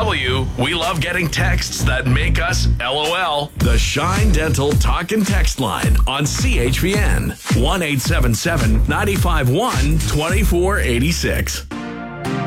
you, we love getting texts that make us LOL. The Shine Dental Talk and Text line on CHPN 1-877-951-2486.